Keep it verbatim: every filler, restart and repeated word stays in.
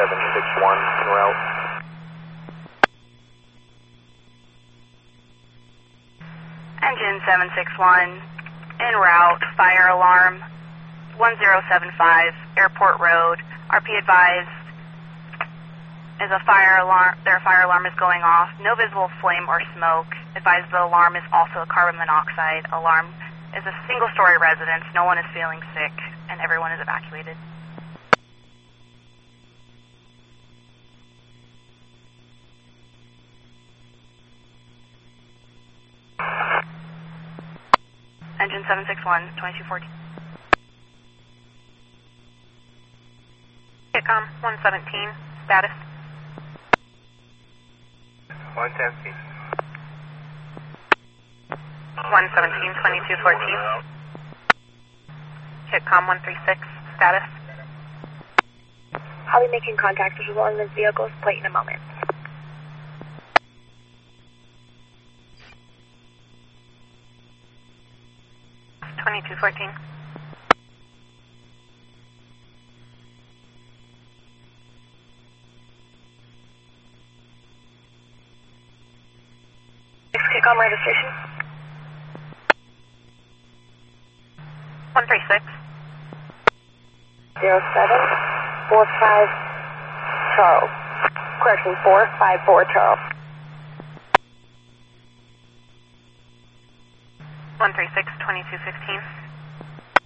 seven six one en route. Engine seven six one, en route, fire alarm, one zero seven five, Airport Road. R P advised, is a fire alarm, their fire alarm is going off. No visible flame or smoke. Advised the alarm is also a carbon monoxide alarm. Is a single-story residence. No one is feeling sick, and everyone is evacuated. Engine seven six one, twenty-two fourteen. Hitcom one seventeen, status. one seventeen. one seventeen, twenty-two fourteen. Hitcom one three six, status. I'll be making contact with one of the vehicles. Plate in a moment. twenty-two fourteen. Hitcom registration. one three six. Zero seven four five Charles. Correction, four five four Charles. one three six, twenty-two fifteen.